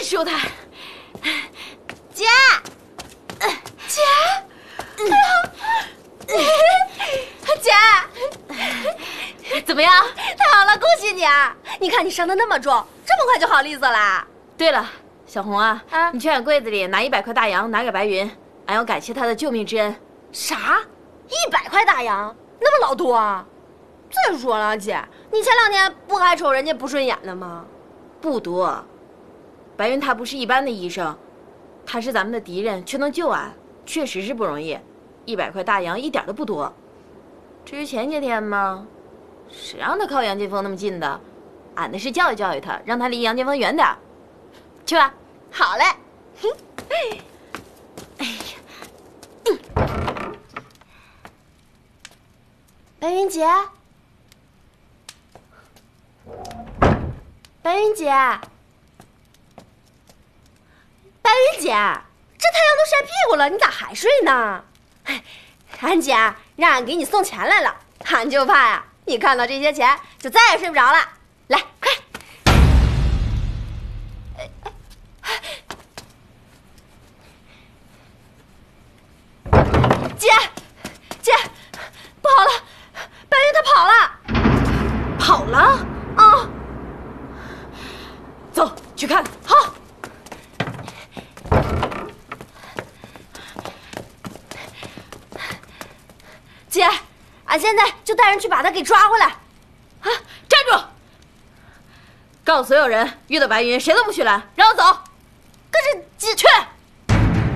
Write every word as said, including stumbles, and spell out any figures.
真舒坦。 姐， 姐， 姐，怎么样？太好了，恭喜你啊！你看你伤得那么重，这么快就好利索啦。 对了，小红啊， 啊你去俺柜子里拿一百块大洋，拿给白云，俺要感谢他的救命之恩。 啥？一百块大洋？那么老多啊！再说了，姐，你前两天不还瞅人家不顺眼了吗？ 不多，白云他不是一般的医生，他是咱们的敌人，却能救俺，确实是不容易。一百块大洋一点都不多。至于前些天嘛，谁让他靠杨金峰那么近的？俺的是教育教育他，让他离杨金峰远点。去吧。 好嘞。 哎呀， 白云姐，白云姐，白云姐，这太阳都晒屁股了，你咋还睡呢？哎，俺姐让俺给你送钱来了，俺就怕呀，你看到这些钱就再也睡不着了。来，快！姐，姐，不好了，白云她跑了， 跑了？ 啊！ 走去看。 好。姐，俺现在就带人去把他给抓回来。 啊！站住！告诉所有人，遇到白云谁都不许拦，让我走。 可是姐， 去。